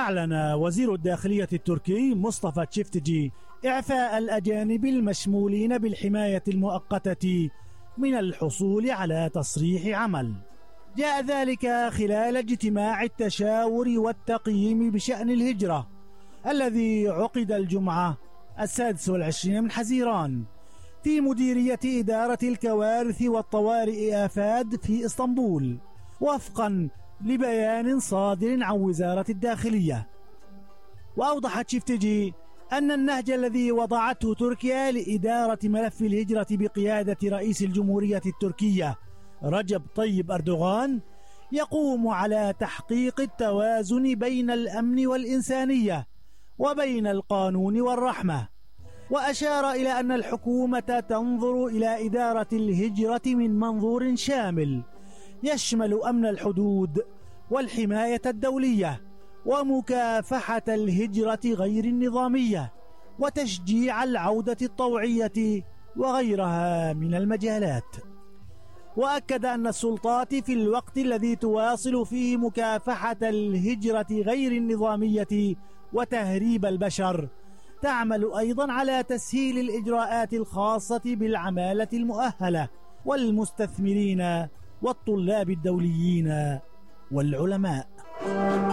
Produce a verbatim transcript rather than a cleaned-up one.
أعلن وزير الداخلية التركي مصطفى تشيفتجي إعفاء الأجانب المشمولين بالحماية المؤقتة من الحصول على تصريح عمل. جاء ذلك خلال اجتماع التشاور والتقييم بشأن الهجرة الذي عقد الجمعة السادس والعشرين من حزيران في مديرية إدارة الكوارث والطوارئ آفاد في إسطنبول، وفقا لبيان صادر عن وزارة الداخلية. وأوضح تشيفتجي أن النهج الذي وضعته تركيا لإدارة ملف الهجرة بقيادة رئيس الجمهورية التركية رجب طيب أردوغان يقوم على تحقيق التوازن بين الأمن والإنسانية وبين القانون والرحمة. وأشار إلى أن الحكومة تنظر إلى إدارة الهجرة من منظور شامل يشمل أمن الحدود والحماية الدولية ومكافحة الهجرة غير النظامية وتشجيع العودة الطوعية وغيرها من المجالات. وأكد أن السلطات في الوقت الذي تواصل فيه مكافحة الهجرة غير النظامية وتهريب البشر تعمل أيضا على تسهيل الإجراءات الخاصة بالعمالة المؤهلة والمستثمرين والطلاب الدوليين والعلماء.